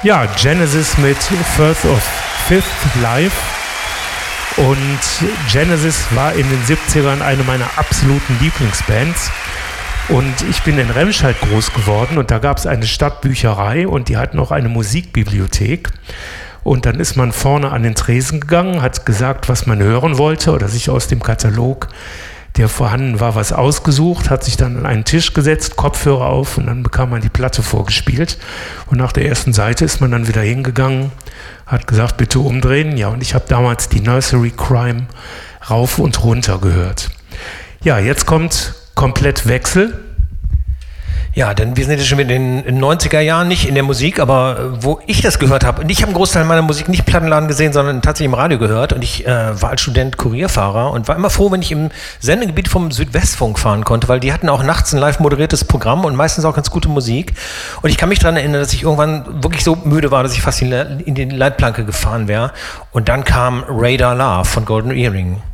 Ja, Genesis mit First of Fifth Live. Und Genesis war in den 70ern eine meiner absoluten Lieblingsbands. Und ich bin in Remscheid groß geworden und da gab es eine Stadtbücherei und die hatten auch eine Musikbibliothek. Und dann ist man vorne an den Tresen gegangen, hat gesagt, was man hören wollte oder sich aus dem Katalog, der vorhanden war, was ausgesucht, hat sich dann an einen Tisch gesetzt, Kopfhörer auf und dann bekam man die Platte vorgespielt. Und nach der ersten Seite ist man dann wieder hingegangen, hat gesagt, bitte umdrehen. Ja, und ich habe damals die Nursery Crime rauf und runter gehört. Ja, jetzt kommt komplett Wechsel. Ja, denn wir sind jetzt schon in den 90er Jahren, nicht in der Musik, aber wo ich das gehört habe, und ich habe einen Großteil meiner Musik nicht im Plattenladen gesehen, sondern tatsächlich im Radio gehört und ich war als Student Kurierfahrer und war immer froh, wenn ich im Sendegebiet vom Südwestfunk fahren konnte, weil die hatten auch nachts ein live moderiertes Programm und meistens auch ganz gute Musik und ich kann mich daran erinnern, dass ich irgendwann wirklich so müde war, dass ich fast in die Leitplanke gefahren wäre und dann kam Radar Love von Golden Earring.